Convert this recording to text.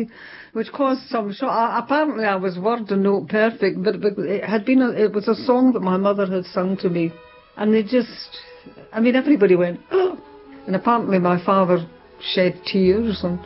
me, which caused some shock. Apparently I was word and note perfect, but it was a song that my mother had sung to me, and everybody went, oh! And apparently my father shed tears, and